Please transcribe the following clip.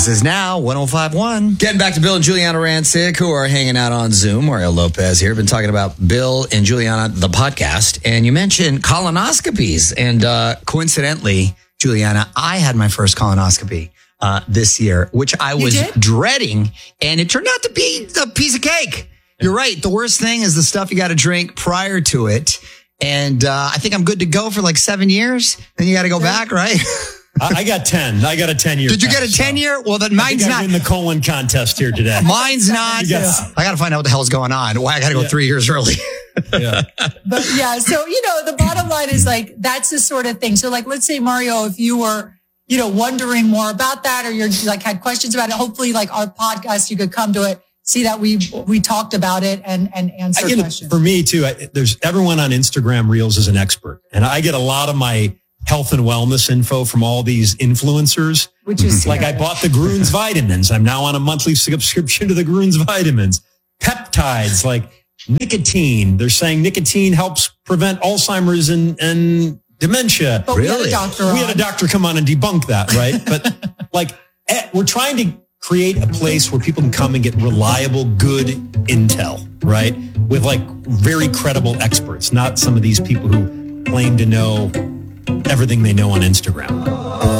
This is now 105.1. Getting back to Bill and Juliana Rancic, who are hanging out on Zoom. Mario Lopez here. Been talking about Bill and Juliana, the podcast. And you mentioned colonoscopies. And coincidentally, Juliana, I had my first colonoscopy this year, which I was dreading. And it turned out to be a piece of cake. You're right. The worst thing is the stuff you got to drink prior to it. And I think I'm good to go for like 7 years. Then you got to go back, right? I got 10. I got a 10-year. Did you get a 10-year? Well, then mine's not. I win the colon contest here today. Mine's not. I got to find out what the hell's going on. Why I got to go 3 years early. Yeah. But yeah, so, the bottom line is like, that's the sort of thing. So like, let's say, Mario, if you were, wondering more about that, or you're like had questions about it, hopefully like our podcast, you could come to it, see that we talked about it and answer questions. For me too, there's everyone on Instagram Reels is an expert, and I get a lot of my health and wellness info from all these influencers. Which is like I bought the Grüns vitamins. I'm now on a monthly subscription to the Grüns vitamins. Peptides, like nicotine. They're saying nicotine helps prevent Alzheimer's and dementia. But we had a doctor come on and debunk that, right? But like we're trying to create a place where people can come and get reliable, good intel, right? With like very credible experts, not some of these people who claim to know everything they know on Instagram.